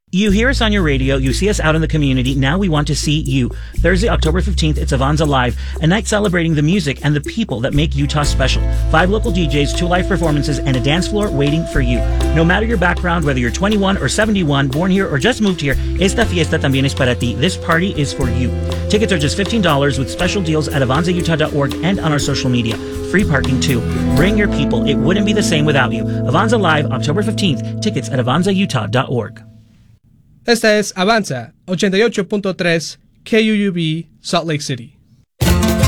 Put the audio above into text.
You hear us on your radio, you see us out in the community, now we want to see you. Thursday, October 15th, it's Avanza Live, a night celebrating the music and the people that make Utah special. 5 local DJs, 2 live performances, and a dance floor waiting for you. No matter your background, whether you're 21 or 71, born here or just moved here, esta fiesta también es para ti. This party is for you. Tickets are just $15 with special deals at avanzautah.org and on our social media. Free parking too. Bring your people. It wouldn't be the same without you. Avanza Live, October 15th. Tickets at avanzautah.org. Esta es Avanza 88.3 KUUB Salt Lake City.